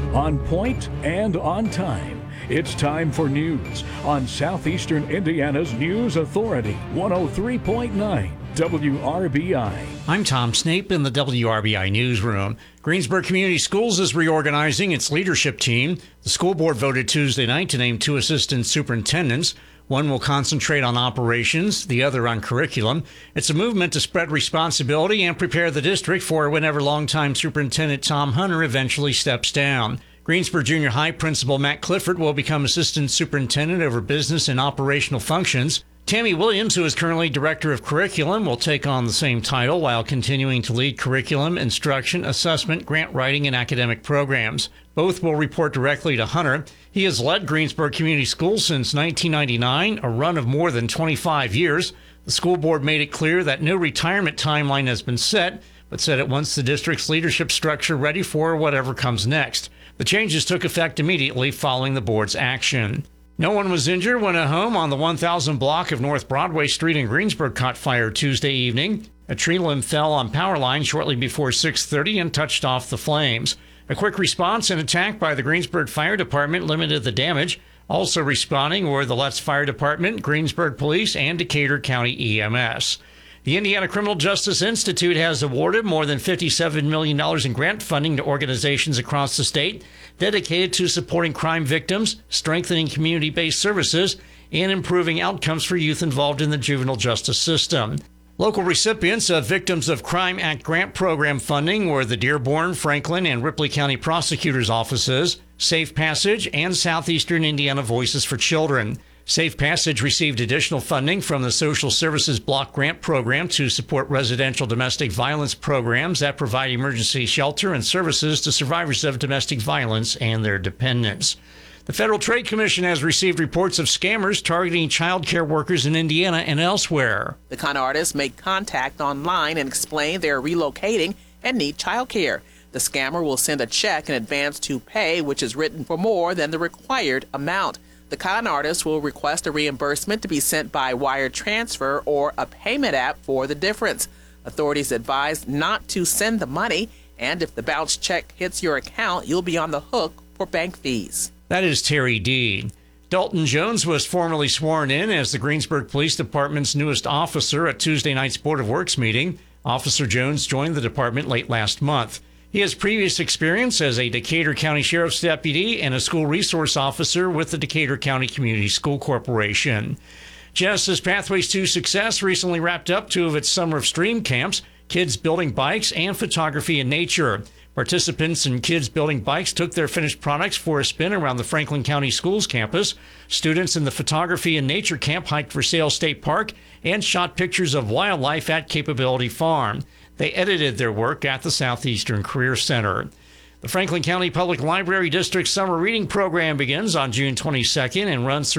On point and on time. It's time for news on Southeastern Indiana's News Authority, 103.9 WRBI. I'm Tom Snape in the WRBI newsroom. Greensburg Community Schools is reorganizing its leadership team. The school board voted Tuesday night to name 2 assistant superintendents. One will concentrate on operations, the other on curriculum. It's a movement to spread responsibility and prepare the district for whenever longtime Superintendent Tom Hunter eventually steps down. Greensburg Junior High Principal Matt Clifford will become Assistant Superintendent over business and operational functions. Tammy Williams, who is currently Director of Curriculum, will take on the same title while continuing to lead curriculum, instruction, assessment, grant writing, and academic programs. Both will report directly to Hunter. He has led Greensburg Community Schools since 1999, a run of more than 25 years. The school board made it clear that no retirement timeline has been set, but said it wants the district's leadership structure ready for whatever comes next. The changes took effect immediately following the board's action. No one was injured when a home on the 1000 block of North Broadway Street in Greensburg caught fire Tuesday evening. A tree limb fell on power line shortly before 6:30 and touched off the flames. A quick response and attack by the Greensburg Fire Department limited the damage. Also responding were the Letts Fire Department, Greensburg Police, and Decatur County EMS. The Indiana Criminal Justice Institute has awarded more than $57 million in grant funding to organizations across the state dedicated to supporting crime victims, strengthening community-based services, and improving outcomes for youth involved in the juvenile justice system. Local recipients of Victims of Crime Act grant program funding were the Dearborn, Franklin, and Ripley County Prosecutors' offices, Safe Passage, and Southeastern Indiana Voices for Children. Safe Passage received additional funding from the Social Services Block Grant Program to support residential domestic violence programs that provide emergency shelter and services to survivors of domestic violence and their dependents. The Federal Trade Commission has received reports of scammers targeting child care workers in Indiana and elsewhere. The con artists make contact online and explain they're relocating and need child care. The scammer will send a check in advance to pay, which is written for more than the required amount. The con artist will request a reimbursement to be sent by wire transfer or a payment app for the difference. Authorities advise not to send the money, and if the bounced check hits your account, you'll be on the hook for bank fees. That is Terry Dean. Dalton Jones was formally sworn in as the Greensburg Police Department's newest officer at Tuesday night's Board of Works meeting. Officer Jones joined the department late last month. He has previous experience as a Decatur County Sheriff's Deputy and a school resource officer with the Decatur County Community School Corporation. Genesis Pathways to Success recently wrapped up 2 of its Summer of Stream camps, Kids Building Bikes and Photography in Nature. Participants in Kids Building Bikes took their finished products for a spin around the Franklin County Schools campus. Students in the Photography in Nature camp hiked Versailles State Park and shot pictures of wildlife at Capability Farm. They edited their work at the Southeastern Career Center. The Franklin County Public Library District Summer Reading Program begins on June 22nd and runs through